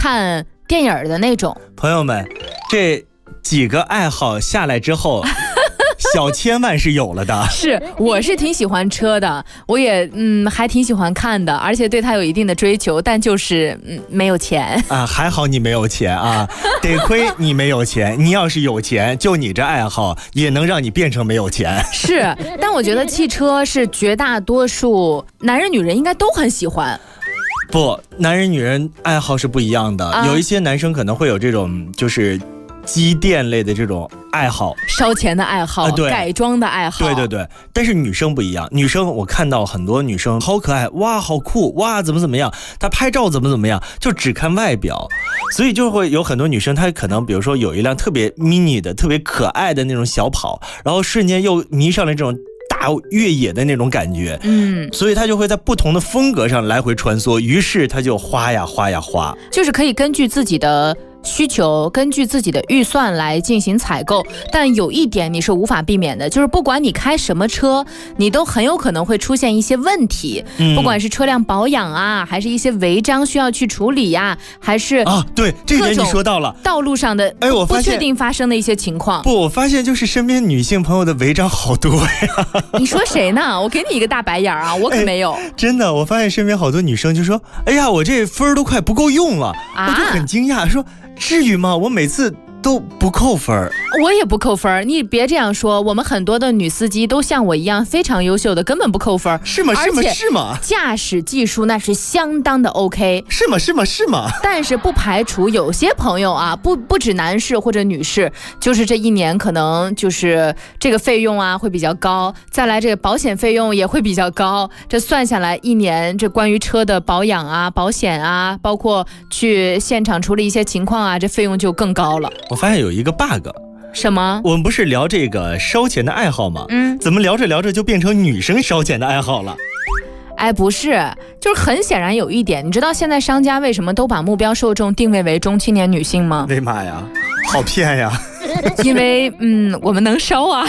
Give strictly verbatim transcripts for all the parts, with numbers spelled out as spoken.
看电影的那种。 朋友们，这几个爱好下来之后小千万是有了的。 是，我是挺喜欢车的，我也嗯还挺喜欢看的，而且对它有一定的追求，但就是嗯没有钱啊。还好你没有钱啊，得亏你没有钱。你要是有钱，就你这爱好也能让你变成没有钱。 是，但我觉得汽车是绝大多数男人女人应该都很喜欢。 不，男人女人爱好是不一样的，啊、有一些男生可能会有这种就是机电类的这种爱好， 烧钱的爱好、啊、对，改装的爱好， 对对对。但是女生不一样，女生我看到很多女生好可爱，哇好酷，哇怎么怎么样，她拍照怎么怎么样，就只看外表，所以就会有很多女生她可能比如说有一辆特别 mini 的特别可爱的那种小跑，然后瞬间又迷上了这种大越野的那种感觉，嗯，所以他就会在不同的风格上来回穿梭，于是他就花呀花呀花， 就是可以根据自己的需求，根据自己的预算来进行采购。但有一点你是无法避免的，就是不管你开什么车，你都很有可能会出现一些问题，嗯、不管是车辆保养啊，还是一些违章需要去处理呀、啊，还是啊，对，这点你说到了， 道路上的哎，我不确定发生的一些情况。 不，我发现就是身边女性朋友的违章好多呀。 你说谁呢？我给你一个大白眼啊，我可没有。 真的，我发现身边好多女生就说：“哎呀，我这分都快不够用了。啊”我就很惊讶，说。至于吗？我每次都不扣分， 我也不扣分。你别这样说，我们很多的女司机都像我一样非常优秀的，根本不扣分。 是吗？是吗？是吗？ 驾驶技术那是相当的 OK。 是吗？是吗？是吗？ 但是不排除有些朋友啊，不不止男士或者女士，就是这一年可能就是这个费用啊会比较高，再来这个保险费用也会比较高。这算下来一年，这关于车的保养啊、保险啊，包括去现场处理一些情况啊，这费用就更高了。 我发现有一个 bug。 什么？ 我们不是聊这个烧钱的爱好吗？嗯，怎么聊着聊着就变成女生烧钱的爱好了？ 哎，不是，就是很显然有一点，你知道现在商家为什么都把目标受众定位为中青年女性吗？ 为嘛呀？好骗呀！ 因为嗯，我们能烧啊。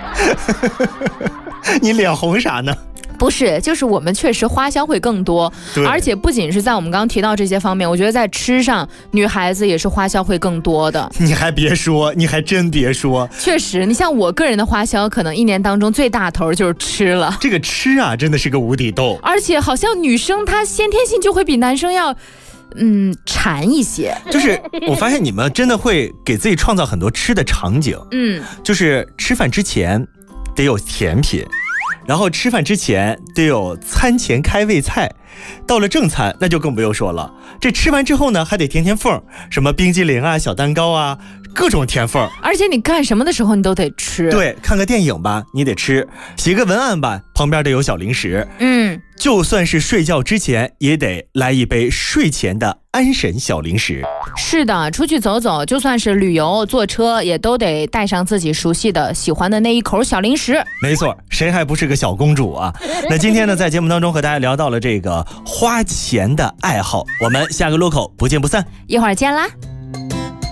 你脸红啥呢？ 不是，就是我们确实花销会更多，而且不仅是在我们刚刚提到这些方面，我觉得在吃上，女孩子也是花销会更多的。 你还别说，你还真别说， 确实，你像我个人的花销，可能一年当中最大头就是吃了。 这个吃啊，真的是个无底洞。 而且好像女生她先天性就会比男生要，嗯，馋一些。 就是我发现你们真的会给自己创造很多吃的场景，嗯，就是吃饭之前得有甜品。然后吃饭之前得有餐前开胃菜，到了正餐那就更不用说了。这吃完之后呢，还得填填缝，什么冰激凌啊、小蛋糕啊，各种填缝。 而且你干什么的时候你都得吃。 对，看个电影吧，你得吃；写个文案吧，旁边得有小零食。嗯，就算是睡觉之前，也得来一杯睡前的安神小零食。 是的，出去走走，就算是旅游坐车，也都得带上自己熟悉的、喜欢的那一口小零食。 没错，谁还不是个小公主啊？那今天呢，在节目当中和大家聊到了这个花钱的爱好，我们下个路口不见不散， 一会儿见啦。